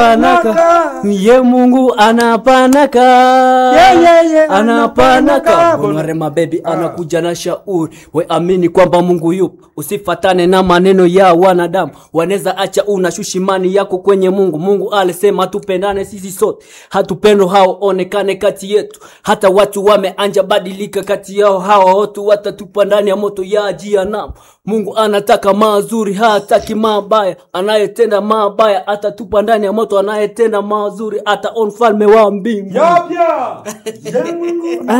Panaka, ye Mungu anapanaka, anapanaka. Bonarema baby anakuja na shauri, we amini kwamba Mungu yupo, usifatane na maneno ya wanadamu. Waneza acha unashushimani yako kwenye Mungu. Mungu alisema tupendane sisi sote, hatupendo hao onekane kati yetu. Hata watu wameanja badilika kati yao, hawa watu watatupa ndani ya moto ya jehanamu. Mungu anataka mazuri, hataki mabaya. Anayetenda mabaya atatupa ndani ya moto, anayetenda mazuri ataona ufalme wa mbingu.